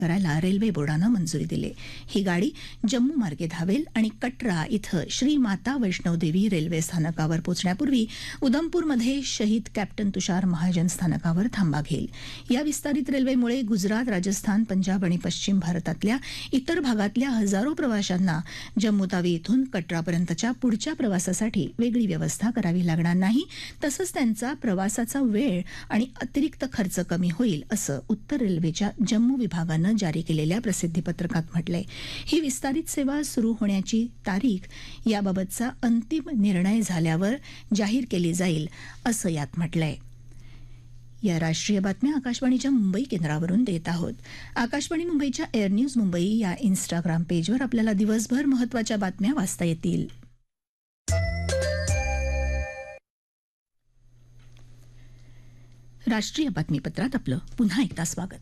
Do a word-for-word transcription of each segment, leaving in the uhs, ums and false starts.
करायला रेल्वे बोर्डानं मंजुरी दिली. ही गाडी जम्मू मार्गे धावेल आणि कटरा इथं श्री माता वैष्णोदेवी रेल्वे स्थानकावर पोहोचण्यापूर्वी उधमपूरमध्ये शहीद कॅप्टन तुषार महाजन स्थानकावर थांबा घेईल. या विस्तारित रेल्वेमुळे गुजरात, राजस्थान, पंजाब आणि पश्चिम भारतातल्या इतर भागातल्या हजारो प्रवाशांना जम्मू तावी इथून कटरापर्यंतच्या पुढच्या प्रवासासाठी वेगळी व्यवस्था करावी लागणार नाही. तसंच त्यांचा प्रवासाचा वेळ आणि अतिरिक्त खर्च कमी होईल, असं उत्तर रेल्वेच्या जम्मू विभागानं जारी केलेल्या प्रसिद्धीपत्रकात म्हटलंय. ही विस्तारित सेवा सुरू होण्याची तारीख याबाबतचा अंतिम निर्णय झाल्यावर जाहीर केली जाईल, असं यात म्हटलंय. या राष्ट्रीय बातम्या आकाशवाणीच्या मुंबई केंद्रावरून देत आहोत. आकाशवाणी मुंबईच्या एअर न्यूज मुंबई या इन्स्टाग्राम पेजवर आपल्याला दिवसभर महत्त्वाच्या बातम्या वाचता येतील. राष्ट्रीय बातमीपत्रात आपलं पुन्हा एकदा स्वागत.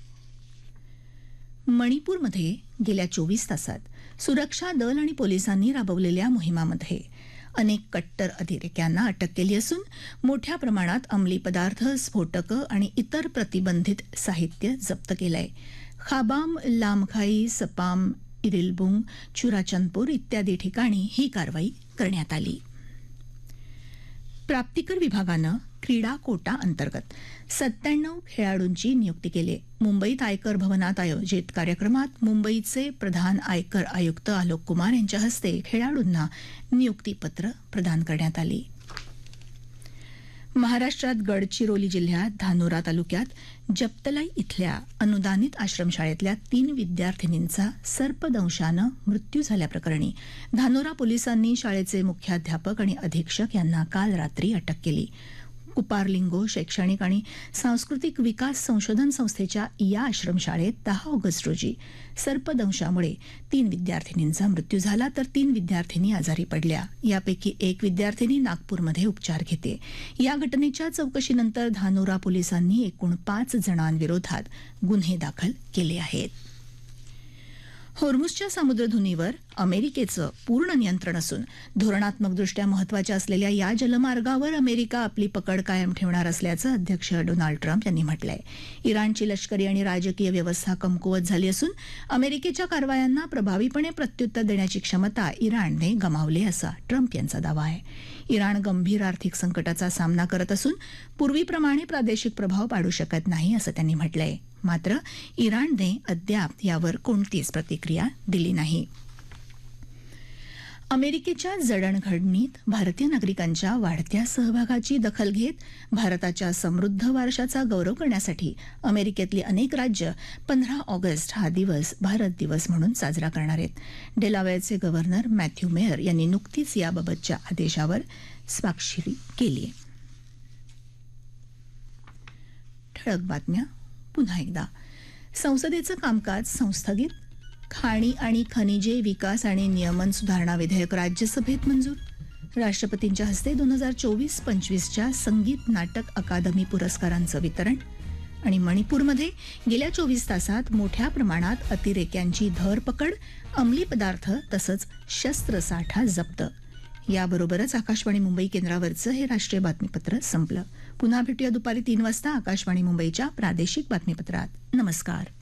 मणिपूरमध्ये गेल्या चोवीस तासात सुरक्षा दल आणि पोलिसांनी राबवलेल्या मोहिमामध्ये अनेक कट्टर अतिरेक्यांना अटक केली असून मोठ्या प्रमाणात अंमली पदार्थ, स्फोटकं आणि इतर प्रतिबंधित साहित्य जप्त केलंय. खाबाम, लामखाई, सपाम, इरिलबुंग, चुराचंदपूर इत्यादी ठिकाणी ही कारवाई करण्यात आली. प्राप्तिकर विभागानं क्रीडा कोटा अंतर्गत सत्त्याण्णव खेळाडूंची नियुक्ती केली. मुंबईत आयकर भवनात आयोजित कार्यक्रमात मुंबईचे प्रधान आयकर आयुक्त आलोक कुमार यांच्या हस्ते खेळाडूंना नियुक्तीपत्र प्रदान करण्यात आली. महाराष्ट्रात गडचिरोली जिल्ह्यात धानोरा तालुक्यात जप्तलाई इथल्या अनुदानित आश्रमशाळेतल्या तीन विद्यार्थिनींचा सर्पदंशानं मृत्यू झाल्याप्रकरणी धानोरा पोलिसांनी शाळेचे मुख्याध्यापक आणि अधीक्षक यांना काल रात्री अटक केली. कुपारलिंगो शैक्षणिक आणि सांस्कृतिक विकास संशोधन संस्थेच्या या आश्रमशाळेत दहा ऑगस्ट रोजी सर्पदंशामुळे तीन विद्यार्थिनींचा मृत्यू झाला, तर तीन विद्यार्थिनी आजारी पडल्या. यापैकी एक विद्यार्थिनी नागपूरमध्ये उपचार घेते. या घटनेच्या चौकशीनंतर धानोरा पोलिसांनी एकूण पाच जणांविरोधात गुन्हे दाखल केले आहेत. होर्मुझच्या सामुद्रधुनीवर अमेरिकेचं पूर्ण नियंत्रण असून धोरणात्मकदृष्ट्या महत्वाच्या असलेल्या या जलमार्गावर अमेरिका आपली पकड कायम ठेवणार असल्याचं अध्यक्ष डोनाल्ड ट्रम्प यांनी म्हटलंय. इराणची लष्करी आणि राजकीय व्यवस्था कमकुवत झाली असून अमेरिकेच्या कारवायांना प्रभावीपणे प्रत्युत्तर देण्याची क्षमता इराणने गमावली, असा ट्रम्प यांचा दावा आहे. इराण गंभीर आर्थिक संकटाचा सामना करत असून पूर्वीप्रमाणे प्रादेशिक प्रभाव पाडू शकत नाही, असं त्यांनी म्हटलंय. मात्र इराणने अद्याप यावर कोणतीच प्रतिक्रिया दिली नाही. अमेरिकेच्या जडणघडणीत भारतीय नागरिकांच्या वाढत्या सहभागाची दखल घेत भारताच्या समृद्ध वारशाचा गौरव करण्यासाठी अमेरिकेतली अनेक राज्य पंधरा ऑगस्ट हा दिवस भारत दिवस म्हणून साजरा करणार आहेत. डेलावेअरचे गव्हर्नर मॅथ्यू मेयर यांनी नुकतीच याबाबतच्या आदेशावर स्वाक्षरी केली आहे. ठळक बातम्या पुन्हा एकदा. संसदेचं कामकाज संस्थगित. खाणी आणि खनिजे विकास आणि नियमन सुधारणा विधेयक राज्यसभेत मंजूर. राष्ट्रपतींच्या हस्ते दोन हजार चोवीस पंचवीसच्या संगीत नाटक अकादमी पुरस्कारांचं वितरण. आणि मणिपूरमध्ये गेल्या चोवीस तासात मोठ्या प्रमाणात अतिरेक्यांची धरपकड, अंमली पदार्थ तसंच शस्त्रसाठा जप्त. याबरोबरच आकाशवाणी मुंबई केंद्रावरचं हे राष्ट्रीय बातमीपत्र संपलं. पुन्हा भेटूया दुपारी तीन वाजता आकाशवाणी मुंबईच्या प्रादेशिक बातमीपत्रात. नमस्कार.